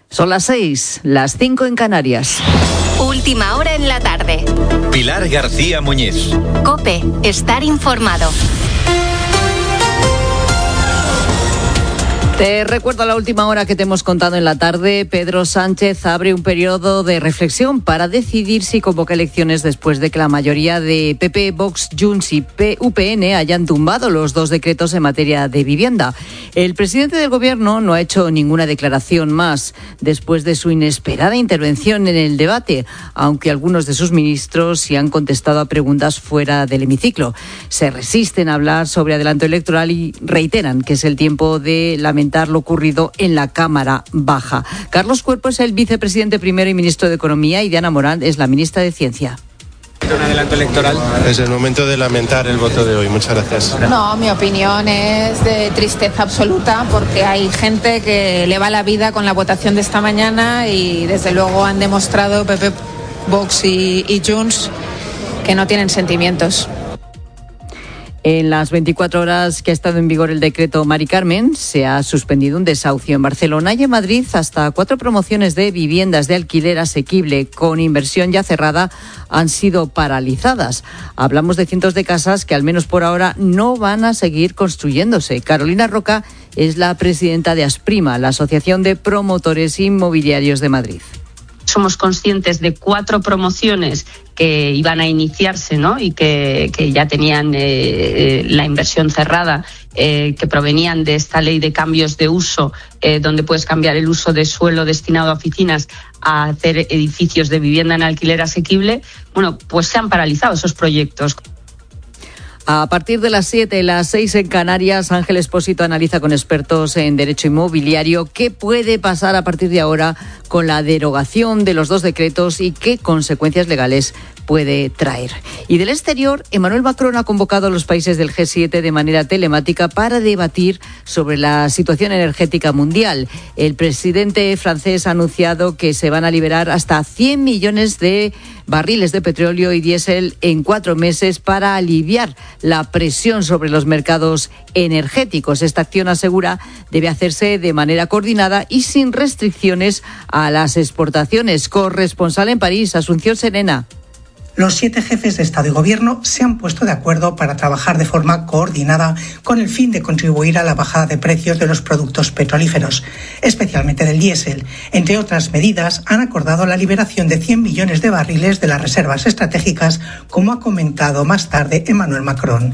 Son las 6, las 5 en Canarias. Última hora en la tarde. Pilar García Muñiz. COPE, estar informado. Te recuerdo la última hora que te hemos contado en la tarde. Pedro Sánchez abre un periodo de reflexión para decidir si convoca elecciones después de que la mayoría de PP, Vox, Junts y UPN hayan tumbado los 2 decretos en materia de vivienda. El presidente del Gobierno no ha hecho ninguna declaración más después de su inesperada intervención en el debate, aunque algunos de sus ministros sí han contestado a preguntas fuera del hemiciclo. Se resisten a hablar sobre adelanto electoral y reiteran que es el tiempo de lamentar lo ocurrido en la Cámara Baja. Carlos Cuerpo es el vicepresidente primero y ministro de Economía y Diana Morán es la ministra de Ciencia. ¿Un adelanto electoral? Es el momento de lamentar el voto de hoy. Muchas gracias. No, mi opinión es de tristeza absoluta porque hay gente que le va la vida con la votación de esta mañana y desde luego han demostrado PP, Vox y Junts que no tienen sentimientos. En las 24 horas que ha estado en vigor el decreto Mari Carmen, se ha suspendido un desahucio en Barcelona y en Madrid. Hasta 4 promociones de viviendas de alquiler asequible con inversión ya cerrada han sido paralizadas. Hablamos de cientos de casas que al menos por ahora no van a seguir construyéndose. Carolina Roca es la presidenta de Asprima, la Asociación de Promotores Inmobiliarios de Madrid. Somos conscientes de 4 promociones que iban a iniciarse, ¿no? Y que ya tenían la inversión cerrada, que provenían de esta ley de cambios de uso, donde puedes cambiar el uso de suelo destinado a oficinas a hacer edificios de vivienda en alquiler asequible. Bueno, pues se han paralizado esos proyectos. A partir de las 7, las 6 en Canarias, Ángel Expósito analiza con expertos en derecho inmobiliario qué puede pasar a partir de ahora con la derogación de los 2 decretos y qué consecuencias legales puede traer. Y del exterior, Emmanuel Macron ha convocado a los países del G7 de manera telemática para debatir sobre la situación energética mundial. El presidente francés ha anunciado que se van a liberar hasta 100 millones de barriles de petróleo y diésel en 4 meses para aliviar la presión sobre los mercados energéticos. Esta acción, asegura, debe hacerse de manera coordinada y sin restricciones a las exportaciones. Corresponsal en París, Asunción Serena. Los 7 jefes de Estado y Gobierno se han puesto de acuerdo para trabajar de forma coordinada con el fin de contribuir a la bajada de precios de los productos petrolíferos, especialmente del diésel. Entre otras medidas, han acordado la liberación de 100 millones de barriles de las reservas estratégicas, como ha comentado más tarde Emmanuel Macron.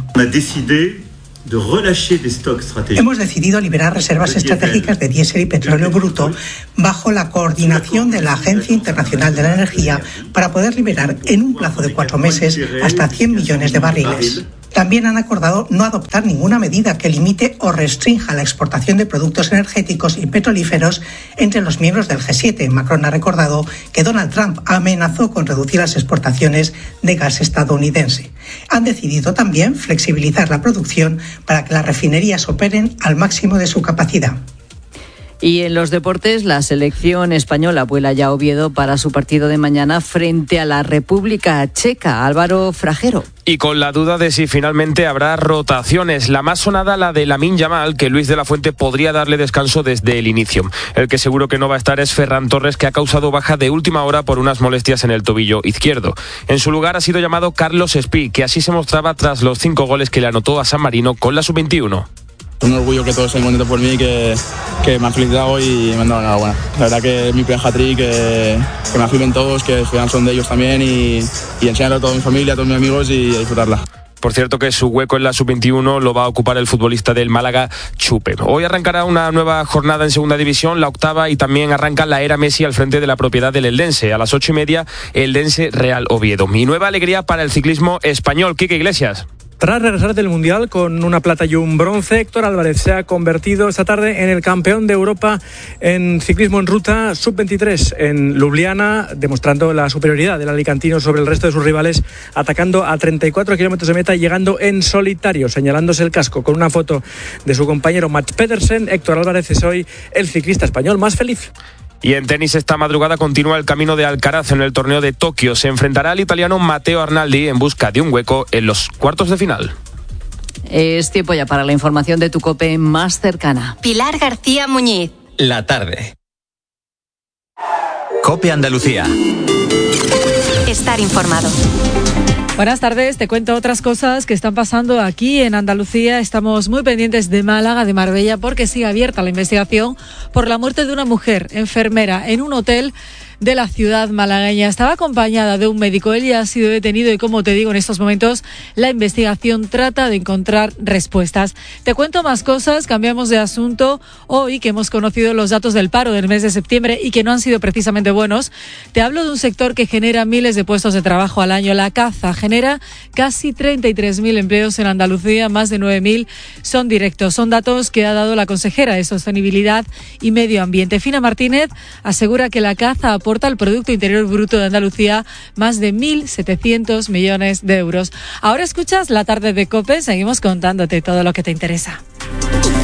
Hemos decidido liberar reservas estratégicas de diésel y petróleo bruto bajo la coordinación de la Agencia Internacional de la Energía para poder liberar en un plazo de 4 meses hasta 100 millones de barriles. También han acordado no adoptar ninguna medida que limite o restrinja la exportación de productos energéticos y petrolíferos entre los miembros del G7. Macron ha recordado que Donald Trump amenazó con reducir las exportaciones de gas estadounidense. Han decidido también flexibilizar la producción para que las refinerías operen al máximo de su capacidad. Y en los deportes, la selección española vuela ya a Oviedo para su partido de mañana frente a la República Checa. Álvaro Frajero. Y con la duda de si finalmente habrá rotaciones. La más sonada, la de Lamine Yamal, que Luis de la Fuente podría darle descanso desde el inicio. El que seguro que no va a estar es Ferran Torres, que ha causado baja de última hora por unas molestias en el tobillo izquierdo. En su lugar ha sido llamado Carlos Espí, que así se mostraba tras los 5 goles que le anotó a San Marino con la sub-21. Un orgullo que todos estén contentos por mí, que me han felicitado y me han dado enhorabuena. La verdad que es mi primer hat-trick, que me afirmen todos, que son de ellos también y enseñarlo a toda mi familia, a todos mis amigos y a disfrutarla. Por cierto que su hueco en la sub-21 lo va a ocupar el futbolista del Málaga, Chupe. Hoy arrancará una nueva jornada en segunda división, la 8ª, y también arranca la era Messi al frente de la propiedad del Eldense. A las 8:30, Eldense Real Oviedo. Mi nueva alegría para el ciclismo español. Quique Iglesias. Tras regresar del Mundial con una plata y un bronce, Héctor Álvarez se ha convertido esta tarde en el campeón de Europa en ciclismo en ruta sub-23 en Ljubljana, demostrando la superioridad del alicantino sobre el resto de sus rivales, atacando a 34 kilómetros de meta y llegando en solitario, señalándose el casco con una foto de su compañero Mats Pedersen. Héctor Álvarez es hoy el ciclista español más feliz. Y en tenis esta madrugada continúa el camino de Alcaraz en el torneo de Tokio. Se enfrentará al italiano Matteo Arnaldi en busca de un hueco en los cuartos de final. Es tiempo ya para la información de tu COPE más cercana. Pilar García Muñiz. La tarde. COPE Andalucía. Estar informado. Buenas tardes, te cuento otras cosas que están pasando aquí en Andalucía. Estamos muy pendientes de Málaga, de Marbella, porque sigue abierta la investigación por la muerte de una mujer enfermera en un hotel de la ciudad malagueña. Estaba acompañada de un médico. Él ya ha sido detenido y, como te digo, en estos momentos la investigación trata de encontrar respuestas. Te cuento más cosas, cambiamos de asunto. Hoy que hemos conocido los datos del paro del mes de septiembre y que no han sido precisamente buenos, te hablo de un sector que genera miles de puestos de trabajo al año. La caza genera casi 33.000 empleos en Andalucía, más de 9.000 son directos. Son datos que ha dado la consejera de Sostenibilidad y Medio Ambiente. Fina Martínez asegura que la caza aporta al Producto Interior Bruto de Andalucía más de 1.700 millones de euros. Ahora escuchas La Tarde de COPE, seguimos contándote todo lo que te interesa.